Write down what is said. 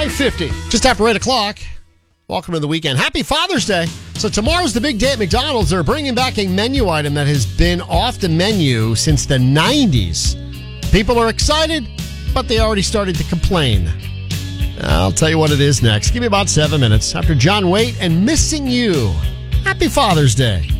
9:50, just after 8 o'clock. Welcome to the weekend. Happy Father's Day. So tomorrow's the big day at McDonald's. They're bringing back a menu item that has been off the menu since the 90s. People are excited, but they already started to complain. I'll tell you what it is next. Give me about 7 minutes after John Waite and Missing You. Happy Father's Day.